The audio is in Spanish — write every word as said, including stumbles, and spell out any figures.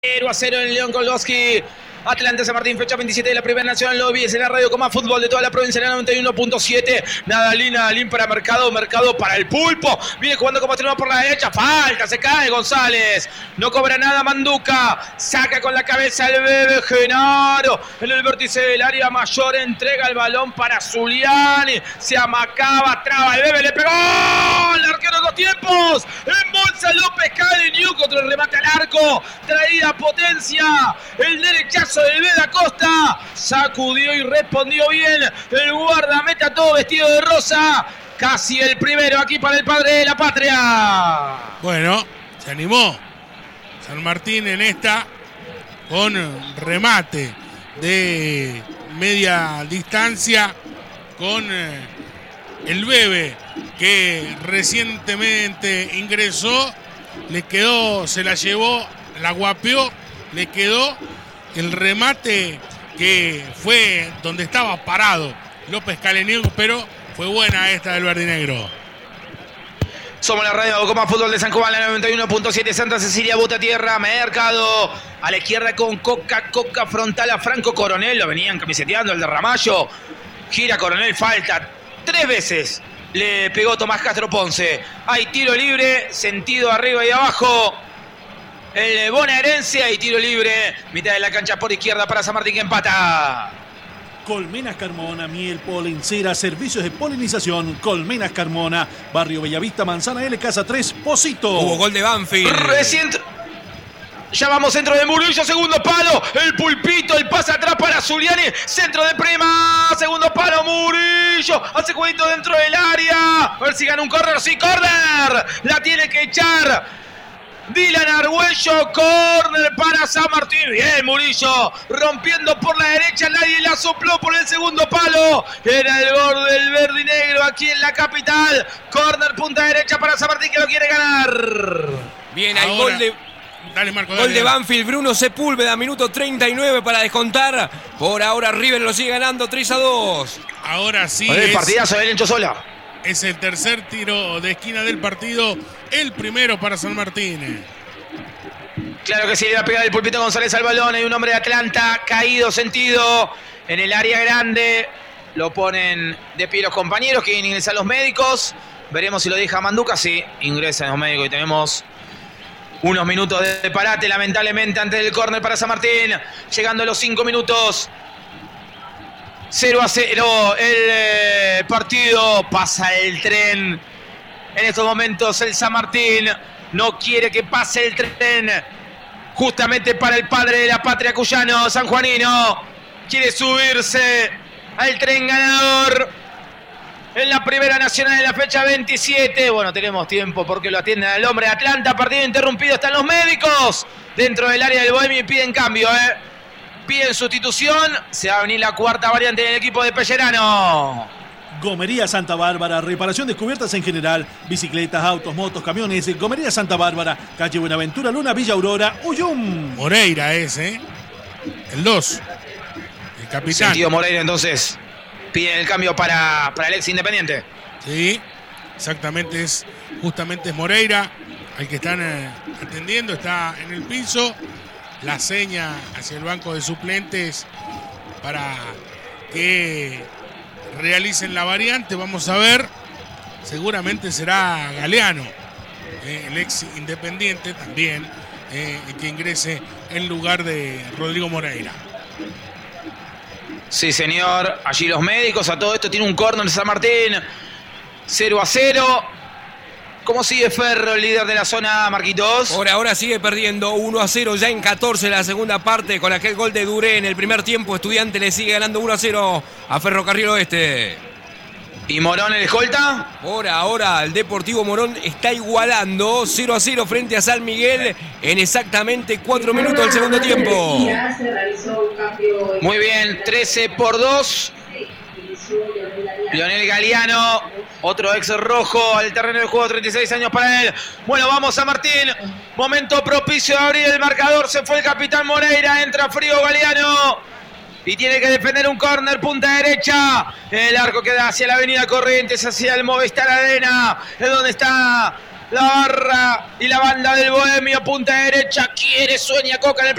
cero a cero en León Koldoski. Atlanta San Martín, fecha veintisiete de la Primera Nacional. Lo vi, es en la radio con más fútbol de toda la provincia, en la noventa y uno punto siete. Nadalín, Nadalín para Mercado, Mercado para el Pulpo. Viene jugando como extremo por la derecha. Falta, se cae González. No cobra nada Manduca. Saca con la cabeza el bebé Genaro. En el vértice del área mayor entrega el balón para Zuliani. Se amacaba, traba el bebé, le pegó. El arquero dos tiempos. En bolsa López Caleñú contra el remate al arco. Traída potencia. El derechazo del Beda Costa, sacudió y respondió bien el guardameta, todo vestido de rosa, casi el primero aquí para el padre de la patria. Bueno, se animó San Martín en esta con remate de media distancia con el Bebe que recientemente ingresó, le quedó, se la llevó, la guapeó, le quedó el remate que fue donde estaba parado López Caleñú, pero fue buena esta del verdinegro. Somos la radio Coma Fútbol de San Juan, la noventa y uno punto siete. Santa Cecilia, bota tierra, Mercado a la izquierda con Coca, Coca frontal a Franco Coronel, lo venían camiseteando el de Ramallo, gira Coronel, falta tres veces, le pegó Tomás Castro Ponce. Hay tiro libre, sentido arriba y abajo. El bonaerense y tiro libre, mitad de la cancha por izquierda para San Martín que empata. Colmenas Carmona, miel, polen, cera, servicios de polinización. Colmenas Carmona, barrio Bellavista, Manzana L, casa tres, Pocito. Hubo gol de Banfield. Recién ya vamos centro de Murillo, segundo palo, el Pulpito, el pase atrás para Zuliani, centro de Prima, segundo palo, Murillo, hace jueguito dentro del área, a ver si gana un córner, sí, córner, la tiene que echar Dylan Argüello, córner para San Martín. Bien, Murillo, rompiendo por la derecha, nadie la sopló por el segundo palo. Era el gol del verdinegro aquí en la capital. Córner, punta derecha para San Martín que lo quiere ganar. Bien, hay gol de... Dale, Marco, Gol dale, de dale. Banfield, Bruno Sepúlveda, minuto treinta y nueve para descontar. Por ahora River lo sigue ganando tres a dos. Ahora sí El es, partidazo del Encho Sola. es el tercer tiro de esquina del partido, el primero para San Martín. Claro que sí, le va a pegar el Pulpito González al balón. Hay un hombre de Atlanta caído, sentido en el área grande. Lo ponen de pie los compañeros que ingresan los médicos. Veremos si lo deja Manduca. Sí, ingresan los médicos y tenemos unos minutos de parate, lamentablemente, antes del córner para San Martín. Llegando a los cinco minutos. cero a cero el eh, partido. Pasa el tren. En estos momentos el San Martín no quiere que pase el tren. Justamente para el padre de la patria cuyano, sanjuanino. Quiere subirse al tren ganador en la Primera Nacional de la fecha veintisiete. Bueno, tenemos tiempo porque lo atienden al hombre de Atlanta. Partido interrumpido, están los médicos dentro del área del Bohemio y piden cambio, ¿eh? Piden sustitución. Se va a venir la cuarta variante del equipo de Pellerano. Gomería Santa Bárbara, reparación de cubiertas en general, bicicletas, autos, motos, camiones. Gomería Santa Bárbara, calle Buenaventura, Luna, Villa Aurora, Uyum. Moreira ese, ¿eh? El dos. El capitán. Sentido Moreira, entonces. Piden el cambio para, para el ex Independiente. Sí, exactamente, es justamente es Moreira al que están eh, atendiendo, está en el piso. La seña hacia el banco de suplentes para que realicen la variante. Vamos a ver, seguramente será Galeano, eh, el ex Independiente también, eh, que ingrese en lugar de Rodrigo Moreira. Sí, señor. Allí los médicos. A todo esto tiene un córner San Martín. cero a cero. ¿Cómo sigue Ferro, el líder de la zona, Marquitos? Por ahora sigue perdiendo uno a cero ya en catorce la segunda parte con aquel gol de Duré en el primer tiempo. Estudiante le sigue ganando uno a cero a Ferrocarril Oeste. ¿Y Morón el escolta? Por ahora el Deportivo Morón está igualando cero a cero frente a San Miguel en exactamente cuatro minutos del segundo tiempo. Muy bien, trece por dos. Leonel Galeano, otro ex rojo al terreno de juego, treinta y seis años para él. Bueno, vamos a Martín. Momento propicio de abrir el marcador. Se fue el capitán Moreira, entra frío Galeano. Y tiene que defender un córner, punta derecha. El arco queda hacia la avenida Corrientes, hacia el Movistar Arena. Es donde está La barra y la banda del Bohemio, punta derecha, quiere, sueña Coca en el